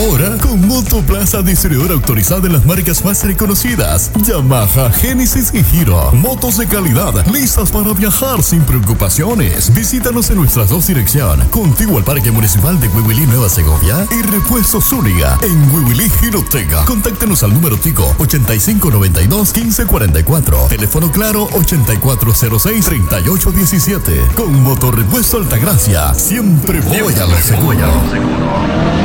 Ahora con Motoplaza, distribuidora autorizada en las marcas más reconocidas: Yamaha, Genesis y Hero. Motos de calidad, listas para viajar sin preocupaciones. Visítanos en nuestras dos direcciones, contiguo al Parque Municipal de Huihuilí, Nueva Segovia, y Repuesto Zúñiga en Huihuilí, Jinotega. Contáctenos al número tico 8592-1544. Teléfono claro 8406-3817. Con Motorrepuesto Altagracia, siempre voy a lo seguro.